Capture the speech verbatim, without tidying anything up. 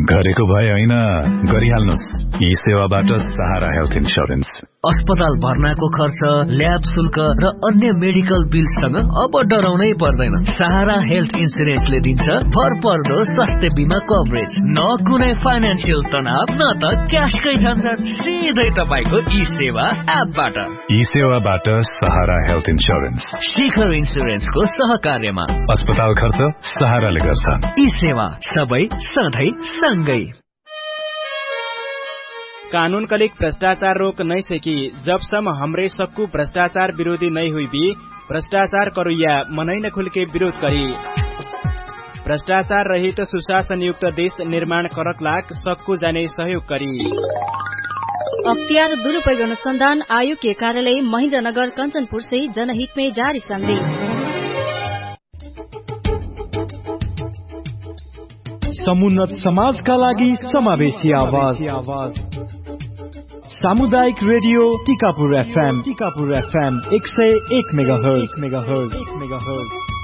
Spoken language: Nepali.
गरेको भए होइन, गरिहाल्नुस्। यी सेवाबाट सहारा हेल्थ इन्स्योरेन्स। अस्पताल भर्नाको खर्च, ल्याब शुल्क र अन्य मेडिकल बिलसँग अब डराउनै पर्दैन। सहारा हेल्थ इन्स्योरेन्सले दिन्छ भरपर्दो स्वास्थ्य बीमा कभरेज। न कुनै फाइनान्सियल तनाव, न त क्यासकै झन्झट, सिधै तपाईको ई सेवा एपबाट। ई सेवाबाट सहारा हेल्थ इन्स्योरेन्स शिखर इन्स्योरेन्सको सहकार्यमा। अस्पताल खर्च सहाराले गर्छ। ई सेवा सबै सधैँ सँगै। कानून कलिक भ्रष्टाचार रोक नहीं सकी, जब सम हमरे सबको भ्रष्टाचार विरोधी नहीं हुई भी भ्रष्टाचार करुया मनै न खुल के विरोध करी। भ्रष्टाचार रहित सुशासन युक्त देश निर्माण करक लाख सबको जाने सहयोग करी। अख्तियार दुरुपयोग अनुसंधान आयोग के कार्यालय महेन्द्रनगर कंचनपुर से जनहित में जारी संदेश। समुन्नत समाजका लागि समावेशी आवाज। सामुदायिक radio Tikapur FM Tikapur FM एक सय एक मेगाहर्ज मेगाहर्ज मेगाहर्ज